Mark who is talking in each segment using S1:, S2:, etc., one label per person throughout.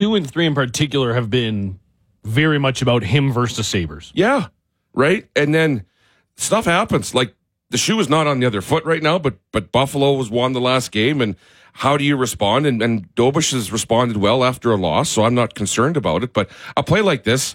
S1: 2 and 3 in particular have been very much about him versus the Sabres.
S2: Yeah, right? And then stuff happens. Like, the shoe is not on the other foot right now, but Buffalo was won the last game, and how do you respond? And Dobish has responded well after a loss, so I'm not concerned about it. But a play like this,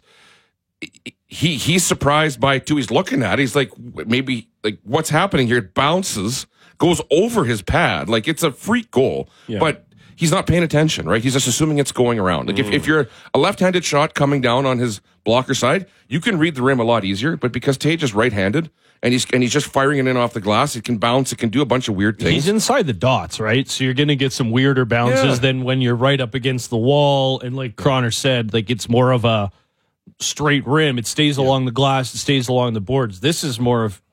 S2: he's surprised by it too. He's looking at it. He's like, maybe, like, what's happening here? It bounces, goes over his pad. Like, it's a freak goal, but he's not paying attention, right? He's just assuming it's going around. Like, if you're a left-handed shot coming down on his blocker side, you can read the rim a lot easier. But because Tage is right-handed, and he's just firing it in off the glass, it can bounce, it can do a bunch of weird things.
S1: He's inside the dots, right? So you're going to get some weirder bounces than when you're right up against the wall. And like Connor said, like, it's more of a straight rim. It stays along the glass, it stays along the boards. This is more of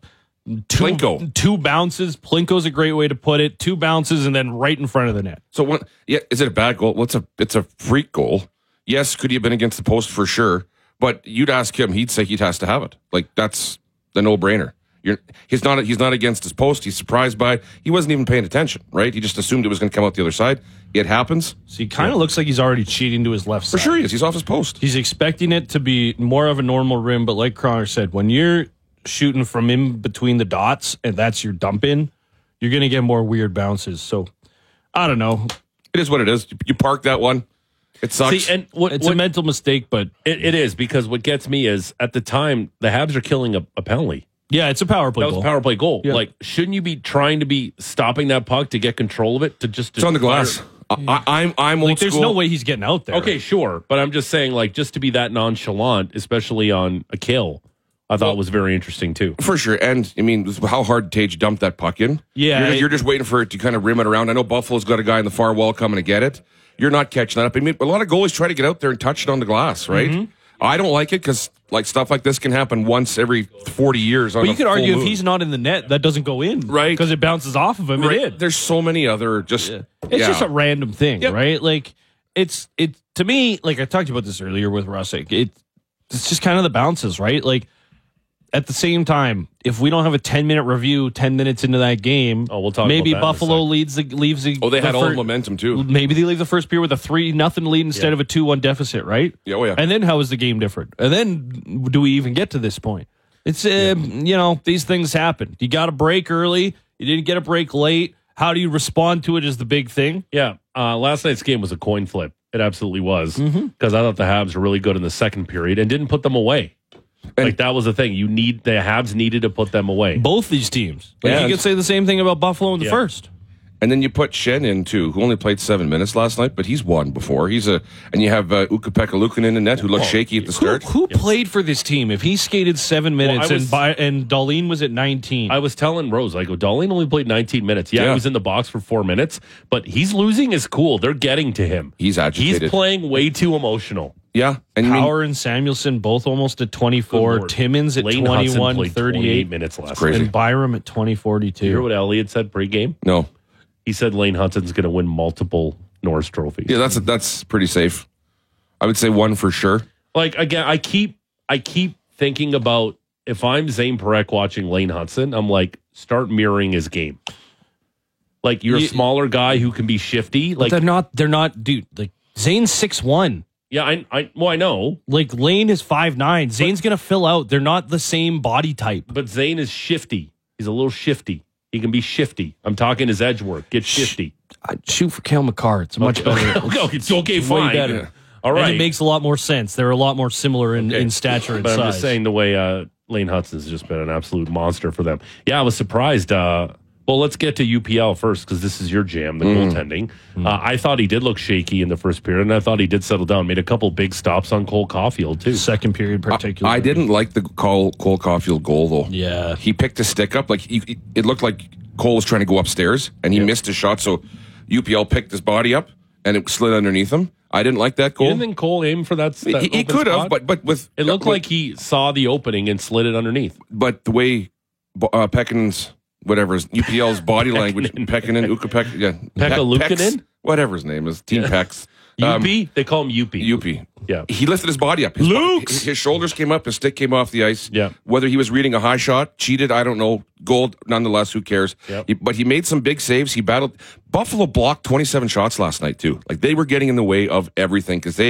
S1: two bounces. Plinko's a great way to put it. 2 bounces and then right in front of the net.
S2: So is it a bad goal? Well, it's a freak goal. Yes, could he have been against the post for sure? But you'd ask him, he'd say he has to have it. Like, that's the no-brainer. He's not against his post. He's surprised by it. He wasn't even paying attention, right? He just assumed it was going to come out the other side. It happens.
S1: So he kind of looks like he's already cheating to his left side.
S2: For sure he is. He's off his post.
S1: He's expecting it to be more of a normal rim, but like Connor said, when you're shooting from in between the dots and that's your dump in, you're going to get more weird bounces. So, I don't know.
S2: It is what it is. You park that one. It sucks.
S3: See, and
S1: it's a mental mistake, but
S3: it is, because what gets me is, at the time, the Habs are killing a penalty.
S1: yeah, it's a power play
S3: That was
S1: goal.
S3: a power play goal.
S1: Yeah.
S3: Like, shouldn't you be trying to be stopping that puck to get control of it? It's
S2: on the glass. I'm old
S1: Like, there's
S2: school.
S1: no way he's getting out there.
S3: Okay, sure. But I'm just saying, like, just to be that nonchalant, especially on a kill, I thought was very interesting, too.
S2: For sure. And, I mean, how hard Tage dumped that puck in.
S1: Yeah.
S2: You're just waiting for it to kind of rim it around. I know Buffalo's got a guy in the far wall coming to get it. You're not catching that up. I mean, a lot of goalies try to get out there and touch it on the glass, right? Mm-hmm. I don't like it because, like, stuff like this can happen once every 40 years.
S1: But you could argue if he's not in the net, that doesn't go in.
S2: Right.
S1: Because it bounces off of him.
S2: Right.
S1: It did.
S2: There's so many other
S1: It's just a random thing, right? Like, it's to me, like I talked about this earlier with Russick, it's just kind of the bounces, right? Like, at the same time, if we don't have a 10-minute review 10 minutes into that game,
S3: we'll talk
S1: maybe
S3: about that
S1: Buffalo leaves the
S2: they had all the momentum too.
S1: Maybe they leave the first period with a 3-0 lead instead of a 2-1 deficit, right?
S2: Yeah, oh yeah.
S1: And then how is the game different? And then do we even get to this point? It's these things happen. You got a break early. You didn't get a break late. How do you respond to it is the big thing.
S3: Yeah. Last night's game was a coin flip. It absolutely was. Because I thought the Habs were really good in the second period and didn't put them away. Like, that was the thing. The Habs needed to put them away.
S1: Both these teams. Like, you could say the same thing about Buffalo in the first.
S2: And then you put Shen in too, who only played 7 minutes last night, but he's won before. And you have Ukko-Pekka Luukkonen in net, who looked shaky at the start.
S1: Who played for this team? If he skated 7 minutes and Dahlin was at 19,
S3: I was telling Rose, I go, Dahlin only played 19 minutes. Yeah, he was in the box for 4 minutes, but he's losing his cool. They're getting to him.
S2: He's agitated.
S3: He's playing way too emotional.
S2: Yeah, and
S1: Power and Samuelson both almost at 24. Timmins at
S3: Lane
S1: 21,
S3: played
S1: 38
S3: minutes last
S2: crazy.
S3: night.
S1: and Byram at 20-42.
S3: You hear what Elliott said pregame?
S2: No.
S3: He said Lane Hudson's going to win multiple Norris trophies.
S2: Yeah, that's pretty safe. I would say 1 for sure.
S3: Like, again, I keep thinking about, if I'm Zane Parekh watching Lane Hudson, I'm like, start mirroring his game. Like, you're a smaller guy who can be shifty. Like,
S1: they're not, dude. Like, Zane's 6'1".
S3: Yeah, I know.
S1: Like, Lane is 5'9". Zane's going to fill out. They're not the same body type.
S3: But Zane is shifty. He's a little shifty. He can be shifty. I'm talking his edge work. Get shifty.
S1: I'd shoot for Cale Makar. It's much better.
S3: It's okay, fine.
S1: Way better.
S3: Yeah. All right.
S1: And it makes a lot more sense. They're a lot more similar in stature and
S3: but
S1: size.
S3: I'm just saying the way Lane Hudson's just been an absolute monster for them. Yeah, I was surprised. Well, let's get to UPL first, because this is your jam, the goaltending. I thought he did look shaky in the first period, and I thought he did settle down. Made a couple big stops on Cole Caulfield, too.
S1: Second period particularly.
S2: I didn't like the Cole Caulfield goal, though.
S1: Yeah.
S2: He picked his stick up. Like, it looked like Cole was trying to go upstairs, and he missed his shot, so UPL picked his body up, and it slid underneath him. I didn't like that goal.
S3: You didn't think Cole aimed for that?
S2: He could have, but with...
S3: It looked like he saw the opening and slid it underneath.
S2: But the way Pekkanen's... Whatever his UPL's body language, Pekkanen, Ukko-Pekka, yeah,
S3: Pekka Luukkonen,
S2: whatever his name is, Team Pecs.
S3: Yuppie, they call him Yuppie.
S2: Yuppie.
S3: Yeah,
S2: he lifted his body up. His shoulders came up. His stick came off the ice.
S3: Yeah.
S2: Whether he was reading a high shot, cheated, I don't know. Gold, nonetheless. Who cares?
S3: Yep.
S2: But he made some big saves. He battled. Buffalo blocked 27 shots last night too. Like, they were getting in the way of everything because